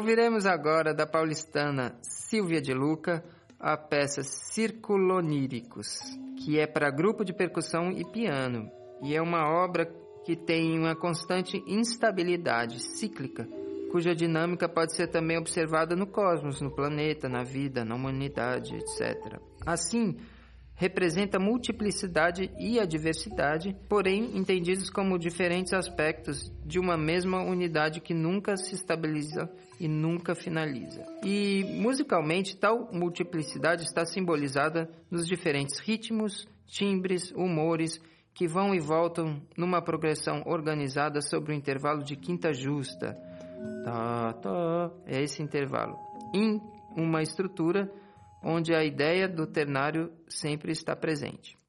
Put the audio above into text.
Ouviremos agora da paulistana Silvia de Luca a peça Circuloníricos, que é para grupo de percussão e piano, e é uma obra que tem uma constante instabilidade cíclica, cuja dinâmica pode ser também observada no cosmos, no planeta, na vida, na humanidade, etc. Assim, representa a multiplicidade e a diversidade, porém entendidos como diferentes aspectos de uma mesma unidade que nunca se estabiliza e nunca finaliza. E musicalmente, tal multiplicidade está simbolizada nos diferentes ritmos, timbres, humores que vão e voltam numa progressão organizada sobre o intervalo de quinta justa. Tá, tá, é esse intervalo. Em uma estrutura onde a ideia do ternário sempre está presente.